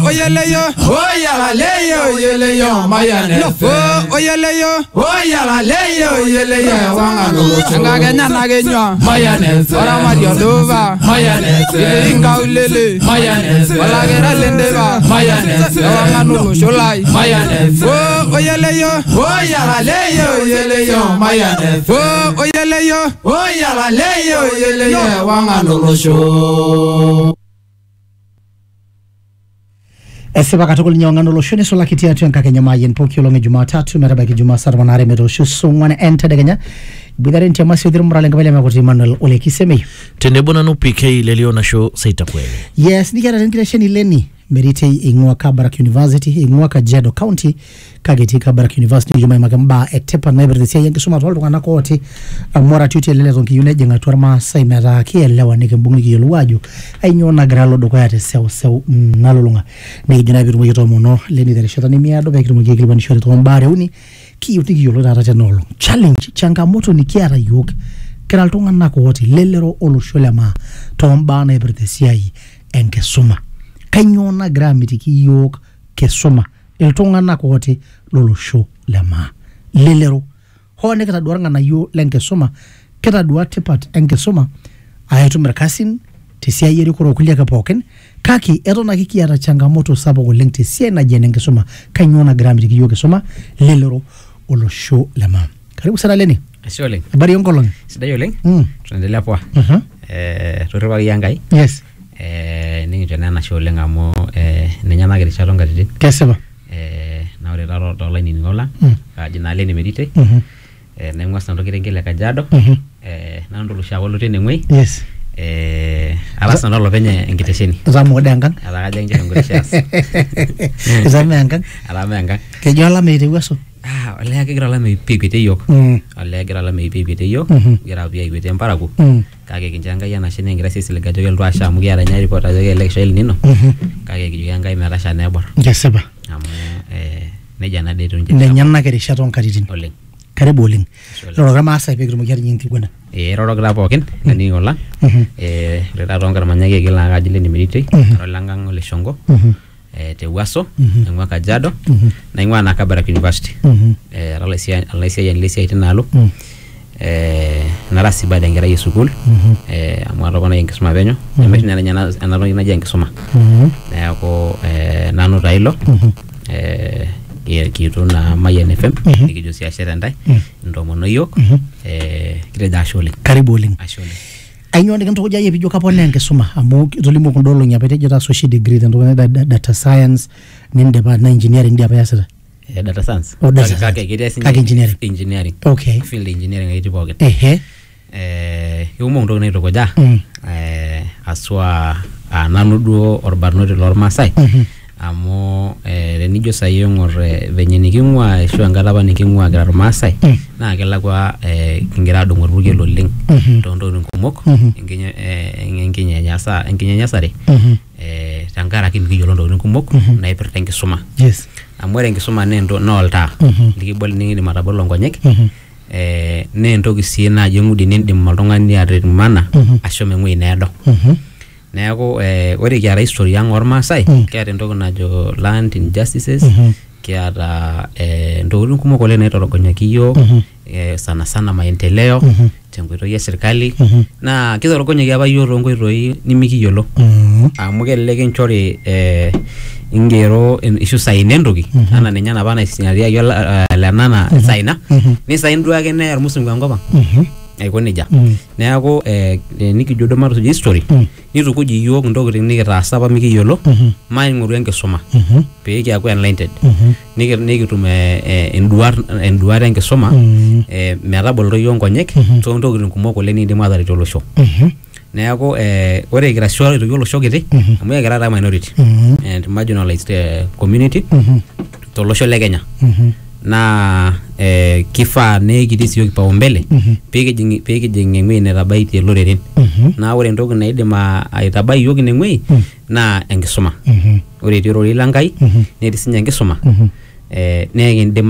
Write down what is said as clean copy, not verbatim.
oyeleyo oyaleyo oyeleyo mayane lofo oyeleyo oyaleyo oyeleyo wangalo ngagenya nagenyo mayane ora madio dova mayane ingaulele mayane wala gera lendeba mayane wangalo sholai mayane oyeleyo oyaleyo oyeleyo mayane oyeleyo oyaleyo oyeleyo wangalo sho Esiba katukul nyongano lo shone sola kitia tu yanka Kenya mayen poki olonge Jumatatu meraba ki Juma sarwanare mero shusu ngwane ente de Kenya bidare ntia masi udhiru mrale ngabele makoti Emmanuel ole kiseme tenebona no PK lelio na show saita kwele yes nikara renkile sheni leni merite ingwa Kabarak University ingwa Kajiado County kageti Kabarak University juma magamba etepa na iberdesia yanki suma tolu kwa nako oti mora tuti elele zonki yune jenga tuarma saimera kielewa nikembungi kiyolu waju ainyona gralo doko yate sew nalolunga ni juna birumu yito mono leni dere shota ni miado bekirumu kikilibani shota tombare uni kiyuti kiyolu dara nolo challenge changamoto ni kiara yoke kiraltunga nako oti lelero olo sholema tomba na iberdesia yi enke suma kanyona gramiti ki yok kesoma eltonga nakote lolo show lama lelero hone kata duaranga na yo lenke soma kata duate pat enke soma ayetu merkasin tisia yeri kuro kulia kapoken kaki erona kiki yara changamoto sabo lengte sia na jenenge soma kanyona gramiti ki yok kesoma lelero olo show lama karibu sana leni Asiole habari yonkolong sidayoleng tunaendelea poa roreba yangai yes ningi jana na show lenga mo nenyana gari charonga didi keseba na ore raro dola ni ngola jina leni medite na ngwas na ndogere ngele Kajiado na ndolo shawolo tene ngwe yes alasa ndolo penye ngitesheni zamu odangang ala kaja nje ngoreshas zamu ala kejola meite waso ole agira la me pipite yok ole agira la me pipite yok gira bia igwete mparaku kage kinjanga yana shene ngira sisi legajo gel rwasha mugira nya report ajo election nino kage kijanga imerasha nebor yeseba amu neja na deto nje nenyana kere shaton karitin ole karibu oling programa asa ipe kirumu kiari nyinti kwena roro pokin ani ngola reta ronga manyage gila ngajile ni medite rolangang ole shongo te waso ngwa Kajiado na ngwa na Kabarak University alaisia itinalo narasi baada ngera yesukul amwaro kona yenkisoma benyo emeshina nyana anaro ina yenkisoma yako nanu railo kitu na Mayen FM nikijosia shera ndai ndomono yok kireja shole karibu oling ashole ainyonde kanto kuja yepi joka pone ngesoma amu tolimo kondolo nyapete jota social degree ndo data science ninde ba na engineering ndia payasira data science kake engineering okay field engineering aiti pocket yumo ndo ne tokoja aswa nanu duo orbarnote lor Masai amo renijo sayo ngor venye nikingwa shu angalaba nikingwa gra Masai na kela kwa kingira dongor buge loleng tondo nkumok enginya nyasare tangara kingiyo londo nkumok na iperta ngisuma yes amore ngisuma nendo nolta likibol ningi matabolo ngonyek nendo kisina jengudi nindim maltongani aret mana ashome ngwe nedo Nako ore kiara history yang Masai kiara ndogo najo land injustices kiara ndogo kumok ole netorogonya kiyo sana sana maendeleo tengoito ya serikali na kitorogonya yaba yoro ngoito nimikiyolo amu keleke nchori ingero issue saine ndogi ana nenyana bana sinaria yola lanana saina ni saindu ake ne armusungu ngoba aikonija neako nikijodo maro history nitukuji yok ndokitin nikitaasa apa mikiyolo maing'oru enkisuma pee kiaku enlightened nikitum enduar enkisuma metaboloto yiok nkonyek toontokitin kumok oleng niindim aataret olosho neako ore kirasio aitoki olosho kiti amu ekira taa minority and marginalized community tolosho le Kenya na kifaa nekiti siyo kipaumbele pekijing eng'ui netabaitie loreren na ore entoki naidim aitabai yiok ineng'ui na enkisuma ore etii ororei lenkai netii sinye enkisuma nekindim